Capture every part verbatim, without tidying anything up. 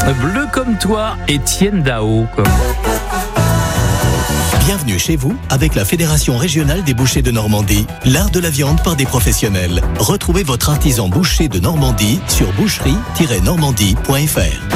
Bleu comme toi, Étienne Dao. Quoi. Bienvenue chez vous avec la Fédération régionale des bouchers de Normandie, l'art de la viande par des professionnels. Retrouvez votre artisan boucher de Normandie sur boucherie tiret normandie point f r.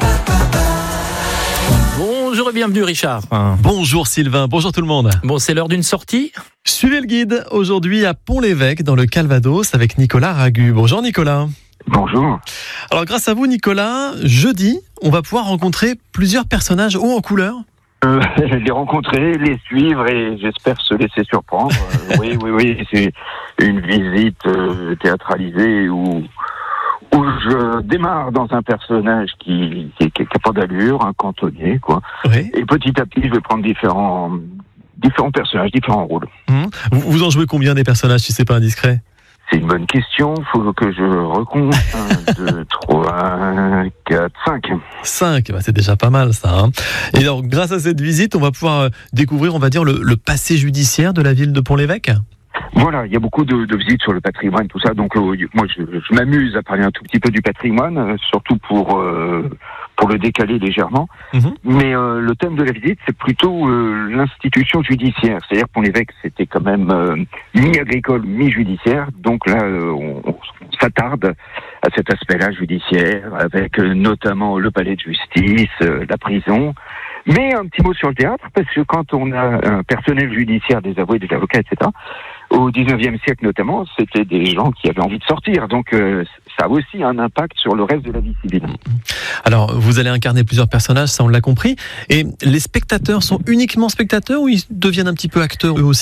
Bonjour et bienvenue Richard. Bonjour Sylvain, bonjour tout le monde. Bon, c'est l'heure d'une sortie. Suivez le guide aujourd'hui à Pont-l'Évêque dans le Calvados avec Nicolas Ragu. Bonjour Nicolas. Bonjour. Alors grâce à vous Nicolas, jeudi, on va pouvoir rencontrer plusieurs personnages hauts en couleur. Euh, les rencontrer, les suivre et j'espère se laisser surprendre. Euh, oui, oui, oui, c'est une visite euh, théâtralisée où, où je démarre dans un personnage qui qui, qui, qui a pas d'allure, un cantonnier, quoi. Oui. Et petit à petit, je vais prendre différents différents personnages, différents rôles. Mmh. Vous, vous en jouez combien des personnages si c'est pas indiscret ? C'est une bonne question. Faut que je recompte. un, deux, trois, quatre, cinq. cinq, bah c'est déjà pas mal ça. Hein. Et alors, grâce à cette visite, on va pouvoir découvrir, on va dire, le, le passé judiciaire de la ville de Pont-l'Évêque. Voilà, il y a beaucoup de, de visites sur le patrimoine, tout ça. Donc, euh, moi, je, je m'amuse à parler un tout petit peu du patrimoine, euh, surtout pour euh, pour le décaler légèrement. Mmh. Mais euh, le thème de la visite, c'est plutôt euh, l'institution judiciaire. C'est-à-dire Pont-l'Évêque, c'était quand même euh, mi-agricole, mi-judiciaire. Donc là, euh, on, on s'attarde à cet aspect-là judiciaire, avec euh, notamment le palais de justice, euh, la prison. Mais un petit mot sur le théâtre, parce que quand on a un personnel judiciaire, des avoués, des avocats, et cetera, au dix-neuvième siècle notamment, c'était des gens qui avaient envie de sortir. Donc euh, ça a aussi un impact sur le reste de la vie civile. Alors, vous allez incarner plusieurs personnages, ça on l'a compris. Et les spectateurs sont uniquement spectateurs ou ils deviennent un petit peu acteurs eux aussi ?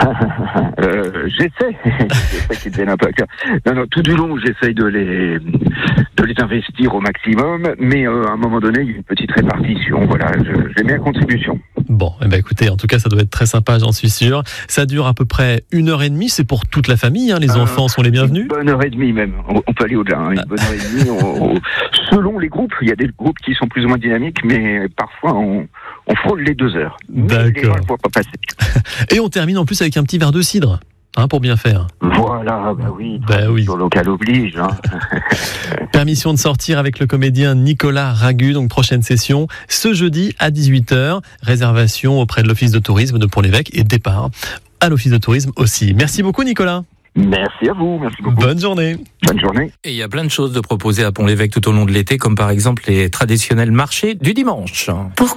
euh, j'essaie, j'essaie qu'ils deviennent un peu acteurs. Non, non, tout du long, j'essaye de les, de les investir au maximum, mais euh, à un moment donné, il y a une petite répartition. Voilà, je, je les mets à contribution. Bon, eh ben écoutez, en tout cas, ça doit être très sympa, j'en suis sûr. Ça dure à peu près une heure et demie. C'est pour toute la famille, hein, les euh, enfants sont les bienvenus. Une bonne heure et demie même. On, on peut aller au-delà. Hein, une bonne heure et demie. On, on, selon les groupes, il y a des groupes qui sont plus ou moins dynamiques, mais parfois on, on frôle les deux heures. D'accord. Les gens ne voient pas passer. Et on termine en plus avec un petit verre de cidre, hein, pour bien faire. Voilà, bah oui. Bah oui. Sur local oblige. Hein. Permission de sortir avec le comédien Nicolas Ragu, donc prochaine session, ce jeudi à dix-huit heures. Réservation auprès de l'Office de tourisme de Pont-l'Évêque et départ à l'Office de tourisme aussi. Merci beaucoup Nicolas. Merci à vous, merci beaucoup. Bonne journée. Bonne journée. Et il y a plein de choses de proposer à Pont-l'Évêque tout au long de l'été, comme par exemple les traditionnels marchés du dimanche. Pourquoi